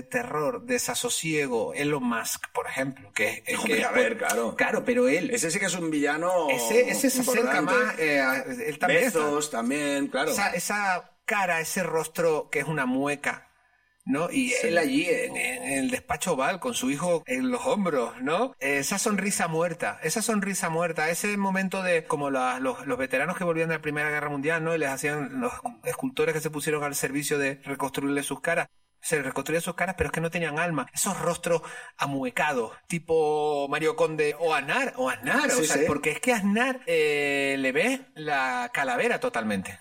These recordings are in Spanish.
terror, desasosiego, Elon Musk, por ejemplo, que es... Hombre, a ver, claro. Claro, pero él... Ese sí que es un villano Ese se acerca más... él también Bezos también, claro. Esa cara, ese rostro que es una mueca, ¿no? Y él allí en el despacho oval con su hijo en los hombros, ¿no? Esa sonrisa muerta, ese momento de como los veteranos que volvían de la Primera Guerra Mundial, ¿no? Y les hacían los escultores que se pusieron al servicio de reconstruirle sus caras. Se reconstruían sus caras, pero es que no tenían alma. Esos rostros amuecados, tipo Mario Conde o Aznar, sí, o sea, sí. porque es que a Aznar le ves la calavera totalmente.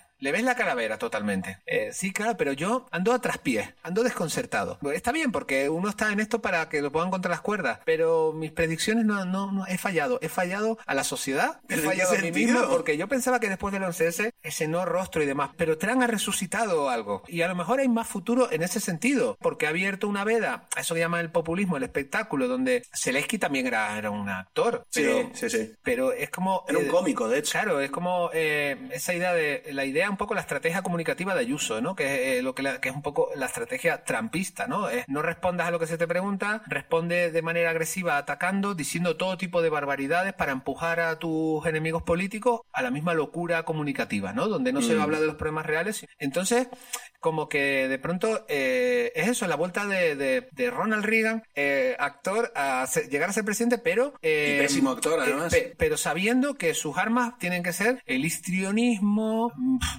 Sí, claro, pero yo ando a traspiés, ando desconcertado. Está bien, porque uno está en esto para que lo pongan contra las cuerdas, pero mis predicciones no he fallado a la sociedad, he fallado a mí mismo, porque yo pensaba que después del 11S, ese no rostro y demás, pero Trump ha resucitado algo, y a lo mejor hay más futuro en ese sentido, porque ha abierto una veda, eso que llaman el populismo, el espectáculo, donde Zelensky también era un actor, pero, sí. Pero es como... Era un cómico, de hecho. Claro, es como esa idea un poco la estrategia comunicativa de Ayuso, ¿no? Que es un poco la estrategia trampista, ¿no? No respondas a lo que se te pregunta, responde de manera agresiva atacando, diciendo todo tipo de barbaridades para empujar a tus enemigos políticos a la misma locura comunicativa, ¿no? Donde no se habla de los problemas reales. Entonces, como que de pronto es eso, la vuelta de Ronald Reagan, actor, llegar a ser presidente, pero... y pésimo actor, además. Pero sabiendo que sus armas tienen que ser el histrionismo,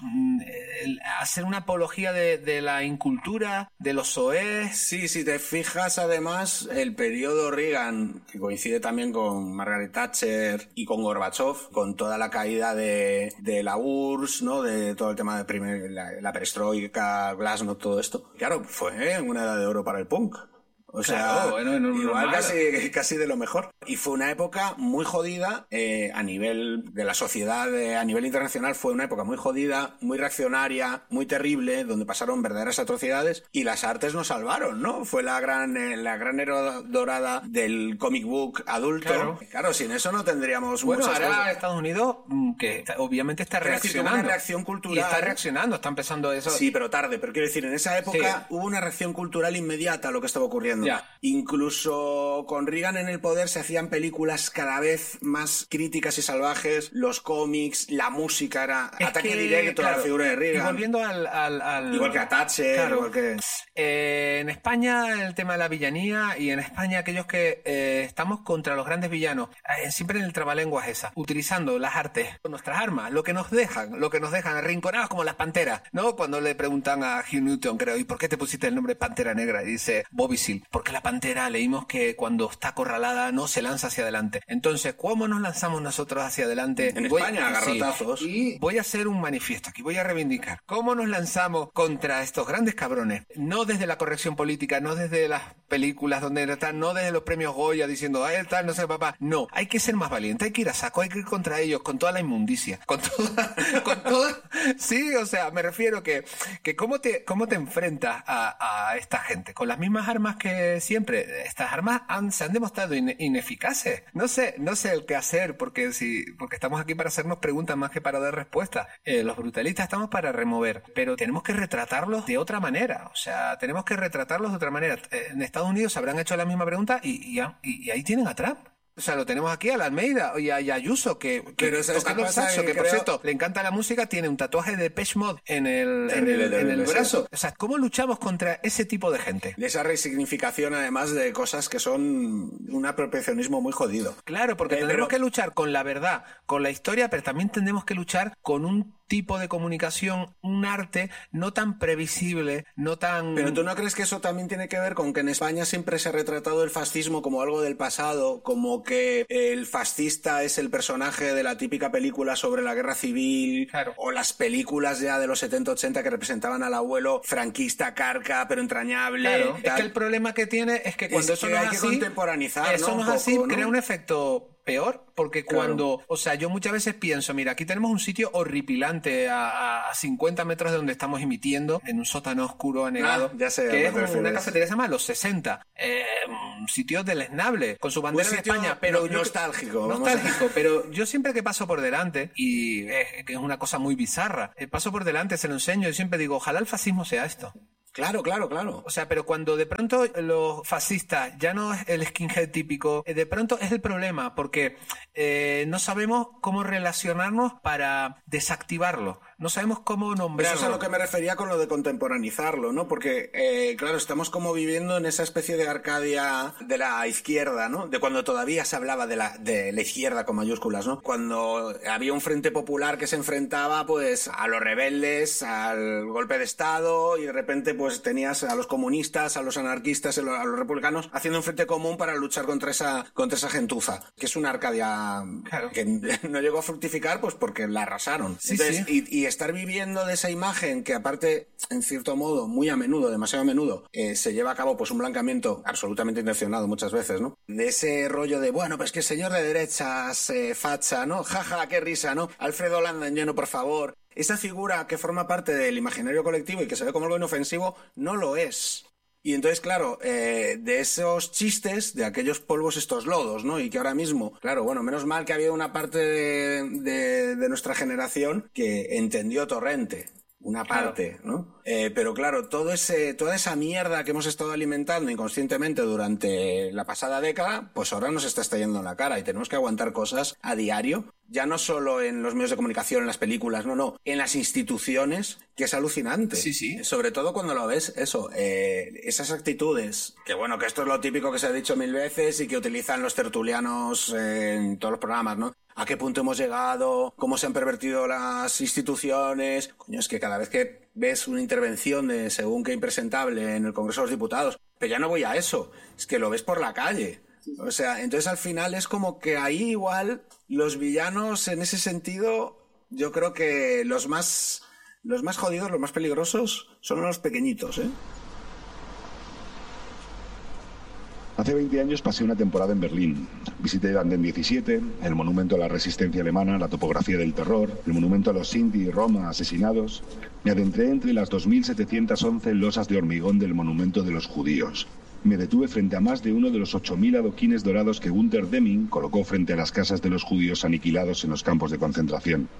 hacer una apología de la incultura, de los soez. Sí, si te fijas, además, el periodo Reagan, que coincide también con Margaret Thatcher y con Gorbachev, con toda la caída de la URSS, ¿no? De todo el tema de la perestroika, glasnost, todo esto. Claro, fue una edad de oro para el punk. O sea, claro, igual casi de lo mejor. Y fue una época muy jodida a nivel de la sociedad, a nivel internacional fue una época muy jodida, muy reaccionaria, muy terrible, donde pasaron verdaderas atrocidades y las artes nos salvaron, ¿no? Fue la gran era dorada del comic book adulto. Claro, sin eso no tendríamos muchas ahora cosas. Estados Unidos, que obviamente está reaccionando. Una reacción cultural. Y está reaccionando, está empezando eso. Sí, pero tarde. Pero quiero decir, en esa época hubo una reacción cultural inmediata a lo que estaba ocurriendo. Ya. Incluso con Reagan en el poder se hacían películas cada vez más críticas y salvajes, los cómics, la música era ataque directo a la figura de Reagan. Y volviendo al igual que a Thatcher, igual que... en España el tema de la villanía, y en España aquellos que estamos contra los grandes villanos, siempre en el trabalenguas esa, utilizando las artes, nuestras armas, lo que nos dejan arrinconados como las panteras, ¿no? Cuando le preguntan a Hugh Newton, creo, ¿y por qué te pusiste el nombre Pantera Negra? Y dice, Bobby Seale, porque la pantera leímos que cuando está acorralada no se lanza hacia adelante. Entonces, ¿cómo nos lanzamos nosotros hacia adelante? En España, a garrotazos. Y voy a hacer un manifiesto aquí, voy a reivindicar. ¿Cómo nos lanzamos contra estos grandes cabrones? No desde la corrección política, no desde las películas donde están, no desde los premios Goya diciendo, ay, tal, no sé, papá. No, hay que ser más valiente, hay que ir a saco, hay que ir contra ellos, con toda la inmundicia, con toda... Sí, o sea, me refiero que cómo te enfrentas a esta gente, con las mismas armas que siempre. Estas armas se han demostrado ineficaces. No sé el qué hacer, porque estamos aquí para hacernos preguntas más que para dar respuestas. Los brutalistas estamos para remover, pero tenemos que retratarlos de otra manera. O sea, tenemos que retratarlos de otra manera. En Estados Unidos se habrán hecho la misma pregunta y ahí tienen a Trump. O sea, lo tenemos aquí a la Almeida y a Ayuso, que tocando el saxo, que por cierto, le encanta la música, tiene un tatuaje de Depeche Mode en el brazo. O sea, ¿cómo luchamos contra ese tipo de gente? De esa resignificación, además, de cosas que son un apropiacionismo muy jodido. Claro, porque tendremos que luchar con la verdad, con la historia, pero también tendremos que luchar con un tipo de comunicación, un arte no tan previsible, no tan... Pero ¿tú no crees que eso también tiene que ver con que en España siempre se ha retratado el fascismo como algo del pasado, como que el fascista es el personaje de la típica película sobre la guerra civil, claro, o las películas ya de los 70-80 que representaban al abuelo franquista, carca, pero entrañable? Claro, es que el problema que tiene es que cuando eso no es así... Hay que contemporanizar, eso no es así, crea un efecto peor, porque cuando, o sea, yo muchas veces pienso, mira, aquí tenemos un sitio horripilante a 50 metros de donde estamos emitiendo, en un sótano oscuro anegado, ya sé, que es una cafetería que se llama Los 60, un sitio deleznable, con su bandera de España, pero nostálgico, pero yo siempre que paso por delante, y que es una cosa muy bizarra, paso por delante, se lo enseño y siempre digo, ojalá el fascismo sea esto. Claro, claro, claro. O sea, pero cuando de pronto los fascistas ya no es el skinhead típico, de pronto es el problema, porque no sabemos cómo relacionarnos para desactivarlo. No sabemos cómo nombrarlo. Eso es a lo que me refería con lo de contemporanizarlo, ¿no? Porque, claro, estamos como viviendo en esa especie de Arcadia de la izquierda, ¿no? De cuando todavía se hablaba de la izquierda con mayúsculas, ¿no? Cuando había un frente popular que se enfrentaba, pues, a los rebeldes, al golpe de Estado, y de repente, pues, tenías a los comunistas, a los anarquistas, a los republicanos, haciendo un frente común para luchar contra esa gentuza, que es una Arcadia claro. que no llegó a fructificar, pues, porque la arrasaron. Sí, entonces, sí. Y estar viviendo de esa imagen que aparte, en cierto modo, muy a menudo, demasiado a menudo, se lleva a cabo pues un blanqueamiento absolutamente intencionado muchas veces, ¿no? De ese rollo de, bueno, pues que señor de derechas, facha, ¿no? Jaja, qué risa, ¿no? Alfredo Landañeno, por favor. Esa figura que forma parte del imaginario colectivo y que se ve como algo inofensivo, no lo es. Y entonces, claro, de esos chistes, de aquellos polvos estos lodos, ¿no? Y que ahora mismo, claro, bueno, menos mal que había una parte de nuestra generación que entendió Torrente. Una parte, ¿no? Pero claro, toda esa mierda que hemos estado alimentando inconscientemente durante la pasada década, pues ahora nos está estallando en la cara y tenemos que aguantar cosas a diario, ya no solo en los medios de comunicación, en las películas, no, en las instituciones, que es alucinante. Sí, sí. Sobre todo cuando lo ves, esas actitudes, que bueno, que esto es lo típico que se ha dicho 1000 veces y que utilizan los tertulianos en todos los programas, ¿no? ¿A qué punto hemos llegado? ¿Cómo se han pervertido las instituciones? Coño, es que cada vez que ves una intervención de según qué impresentable en el Congreso de los Diputados, pero ya no voy a eso, es que lo ves por la calle. O sea, entonces al final es como que ahí igual los villanos en ese sentido, yo creo que los más jodidos, los más peligrosos son los pequeñitos, ¿eh? Hace 20 años pasé una temporada en Berlín. Visité el Andén 17, el monumento a la resistencia alemana, la topografía del terror, el monumento a los Sinti y Roma asesinados. Me adentré entre las 2.711 losas de hormigón del monumento de los judíos. Me detuve frente a más de uno de los 8.000 adoquines dorados que Günter Deming colocó frente a las casas de los judíos aniquilados en los campos de concentración.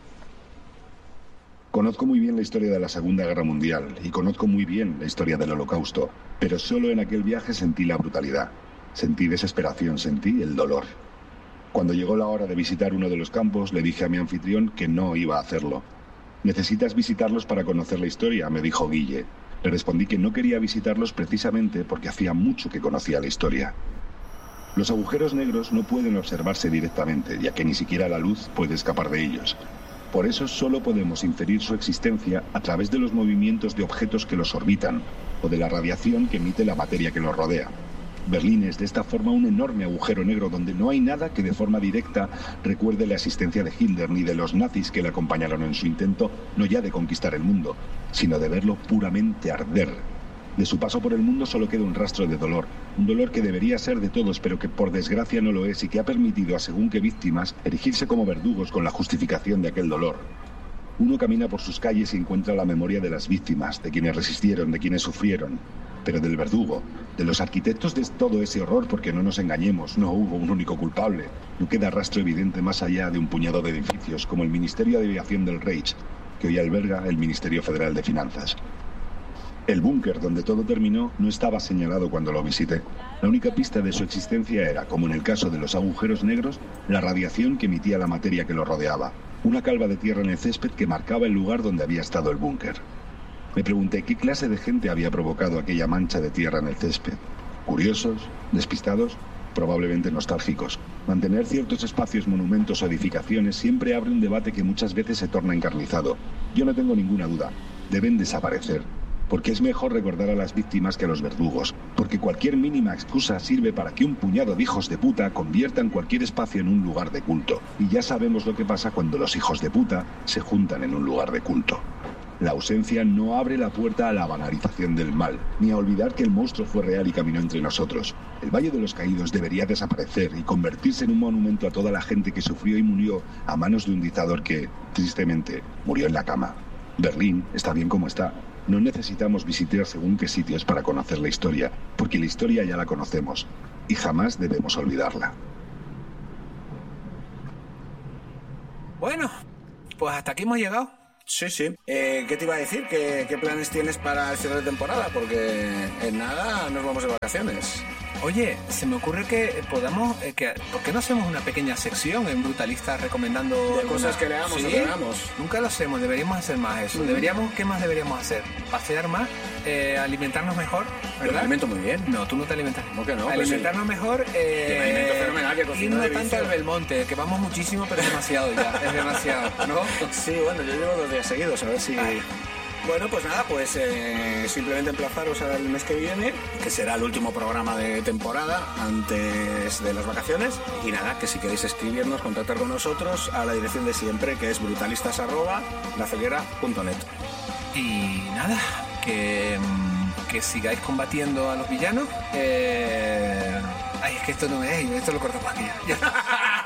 Conozco muy bien la historia de la Segunda Guerra Mundial y conozco muy bien la historia del Holocausto, pero solo en aquel viaje sentí la brutalidad. Sentí desesperación, sentí el dolor. Cuando llegó la hora de visitar uno de los campos, le dije a mi anfitrión que no iba a hacerlo. «Necesitas visitarlos para conocer la historia», me dijo Guille. Le respondí que no quería visitarlos precisamente porque hacía mucho que conocía la historia. Los agujeros negros no pueden observarse directamente, ya que ni siquiera la luz puede escapar de ellos. Por eso solo podemos inferir su existencia a través de los movimientos de objetos que los orbitan o de la radiación que emite la materia que los rodea. Berlín es de esta forma un enorme agujero negro donde no hay nada que de forma directa recuerde la existencia de Hitler ni de los nazis que le acompañaron en su intento no ya de conquistar el mundo, sino de verlo puramente arder. De su paso por el mundo solo queda un rastro de dolor, un dolor que debería ser de todos pero que por desgracia no lo es y que ha permitido a según qué víctimas erigirse como verdugos con la justificación de aquel dolor. Uno camina por sus calles y encuentra la memoria de las víctimas, de quienes resistieron, de quienes sufrieron, pero del verdugo, de los arquitectos de todo ese horror, porque no nos engañemos, no hubo un único culpable. No queda rastro evidente más allá de un puñado de edificios, como el Ministerio de Aviación del Reich, que hoy alberga el Ministerio Federal de Finanzas. El búnker donde todo terminó no estaba señalado cuando lo visité. La única pista de su existencia era, como en el caso de los agujeros negros, la radiación que emitía la materia que lo rodeaba. Una calva de tierra en el césped que marcaba el lugar donde había estado el búnker. Me pregunté qué clase de gente había provocado aquella mancha de tierra en el césped. ¿Curiosos? ¿Despistados? Probablemente nostálgicos. Mantener ciertos espacios, monumentos o edificaciones siempre abre un debate que muchas veces se torna encarnizado. Yo no tengo ninguna duda. Deben desaparecer. Porque es mejor recordar a las víctimas que a los verdugos. Porque cualquier mínima excusa sirve para que un puñado de hijos de puta conviertan cualquier espacio en un lugar de culto. Y ya sabemos lo que pasa cuando los hijos de puta se juntan en un lugar de culto. La ausencia no abre la puerta a la banalización del mal, ni a olvidar que el monstruo fue real y caminó entre nosotros. El Valle de los Caídos debería desaparecer y convertirse en un monumento a toda la gente que sufrió y murió a manos de un dictador que, tristemente, murió en la cama. Berlín está bien como está. No necesitamos visitar según qué sitios para conocer la historia, porque la historia ya la conocemos, y jamás debemos olvidarla. Bueno, pues hasta aquí hemos llegado. Sí, sí. ¿Qué te iba a decir? ¿Qué planes tienes para el cierre de temporada? Porque en nada nos vamos de vacaciones. Oye, se me ocurre que podamos... ¿por qué no hacemos una pequeña sección en Brutalistas recomendando... De cosas que leamos ¿Sí? o que veamos. Nunca lo hacemos, deberíamos hacer más eso. ¿Qué más deberíamos hacer? ¿Pasear más? ¿Alimentarnos mejor? Yo ¿Verdad? me alimento muy bien. No, tú no te alimentas. ¿Cómo que no? Alimentarnos mejor. Yo me alimento fenomenal, que cocino irnos de tanto vicio. al Belmonte, que vamos muchísimo, pero es demasiado ya. Es demasiado, ¿no? Sí, bueno, yo llevo 2 días seguidos, a ver si... Ay. Bueno, pues nada, pues simplemente emplazaros al mes que viene, que será el último programa de temporada antes de las vacaciones. Y nada, que si queréis escribirnos, contactar con nosotros a la dirección de siempre, que es brutalistas@laceguera.net. Y nada, que sigáis combatiendo a los villanos. Ay, es que esto no me... esto lo cortamos aquí ya.